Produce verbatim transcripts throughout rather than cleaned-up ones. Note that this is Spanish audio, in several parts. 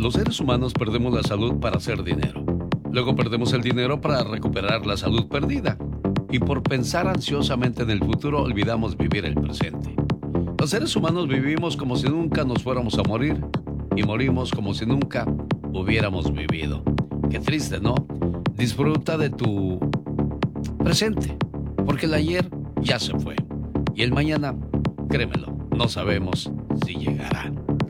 los seres humanos perdemos la salud para hacer dinero. Luego perdemos el dinero para recuperar la salud perdida. Y por pensar ansiosamente en el futuro, olvidamos vivir el presente. Los seres humanos vivimos como si nunca nos fuéramos a morir y morimos como si nunca hubiéramos vivido. Qué triste, ¿no? Disfruta de tu presente, porque el ayer ya se fue. Y el mañana, créemelo, no sabemos si llegará.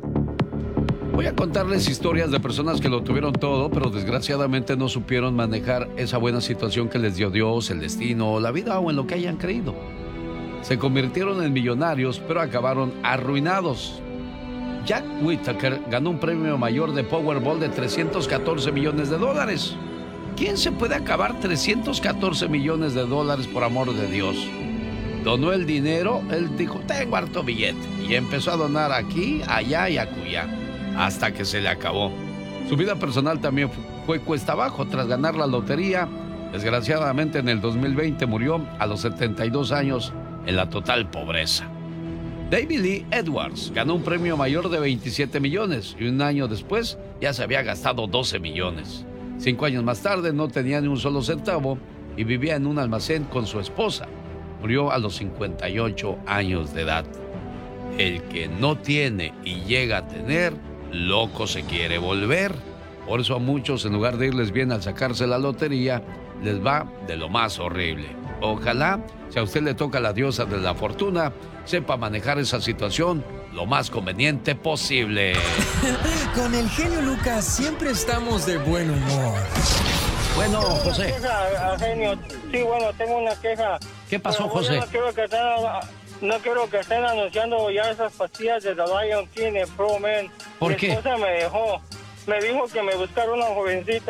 Voy a contarles historias de personas que lo tuvieron todo, pero desgraciadamente no supieron manejar esa buena situación que les dio Dios, el destino, la vida o en lo que hayan creído. Se convirtieron en millonarios, pero acabaron arruinados. Jack Whittaker ganó un premio mayor de Powerball de trescientos catorce millones de dólares. ¿Quién se puede acabar trescientos catorce millones de dólares, por amor de Dios? Donó el dinero, él dijo, tengo harto billete, y empezó a donar aquí, allá y acullá, hasta que se le acabó. Su vida personal también fue cuesta abajo tras ganar la lotería. Desgraciadamente en el dos mil veinte murió a los setenta y dos años en la total pobreza. David Lee Edwards ganó un premio mayor de veintisiete millones y un año después ya se había gastado doce millones. Cinco años más tarde no tenía ni un solo centavo y vivía en un almacén con su esposa. Murió a los cincuenta y ocho años de edad. El que no tiene y llega a tener, loco se quiere volver. Por eso a muchos, en lugar de irles bien al sacarse la lotería, les va de lo más horrible. Ojalá, si a usted le toca la diosa de la fortuna, sepa manejar esa situación lo más conveniente posible. Con el genio Lucas siempre estamos de buen humor. Bueno, José. Queja, genio. Sí, bueno, tengo una queja. ¿Qué pasó, Pero, José? No quiero, que estén, no quiero que estén anunciando ya esas pastillas de The Lion King Pro Man. ¿Por Mi qué? Mi esposa me dejó. Me dijo que me buscara una jovencita.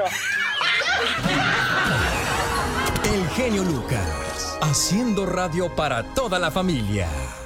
El genio Lucas, haciendo radio para toda la familia.